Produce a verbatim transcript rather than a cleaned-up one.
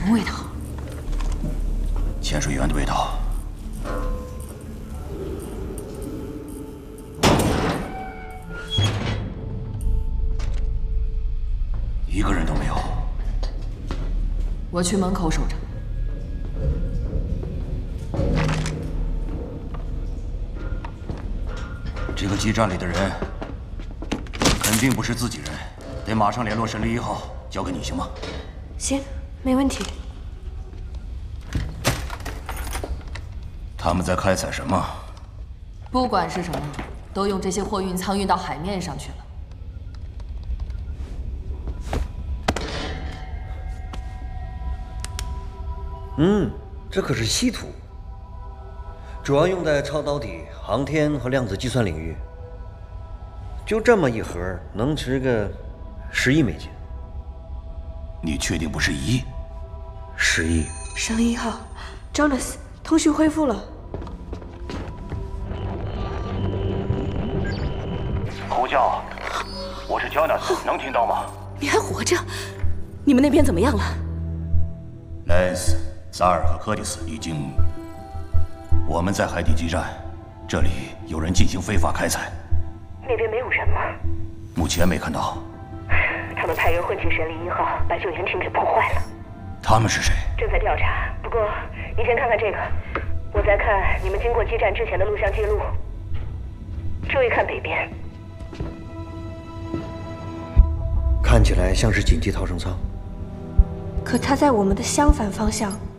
么味道？ 潜水员的味道。一个人都没有。 我去门口守着。 这个基站里的人肯定不是自己人，得马上联络神力一号，交给你行吗？ 行，没问题。 他们在开采什么？ 不管是什么，都用这些货运舱运到海面上去了。 嗯，这可是稀土，主要用在超导体、航天和量子计算领域。就这么一盒，能值个十亿美金。 你确定不是一亿？ 十亿。 神力一号 ，Jonas， 通讯恢复了。 呼叫，我是 Jonas， 能听到吗？ 你还活着？你们那边怎么样了？ 莱斯、扎尔和柯蒂斯已经……我们在海底基站，这里有人进行非法开采。 那边没有人吗？ 目前没看到。 他们派人混进神力一号，把救援艇给破坏了。 他们是谁？ 正在调查。不过，你先看看这个，我在看你们经过基站之前的录像记录。注意看北边。 看起来像是紧急逃生舱。 可它在我们的相反方向。